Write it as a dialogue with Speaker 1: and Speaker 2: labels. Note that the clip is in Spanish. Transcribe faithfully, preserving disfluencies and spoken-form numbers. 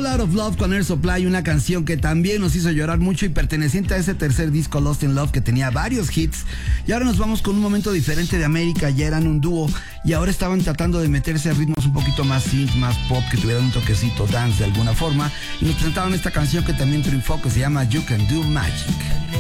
Speaker 1: Whole Lot of Love con Air Supply, una canción que también nos hizo llorar mucho y perteneciente a ese tercer disco Lost in Love que tenía varios hits. Y ahora nos vamos con un momento diferente de América. Ya eran un dúo y ahora estaban tratando de meterse a ritmos un poquito más synth, más pop, que tuvieran un toquecito dance de alguna forma, y nos presentaron esta canción que también triunfó, que se llama You Can Do Magic.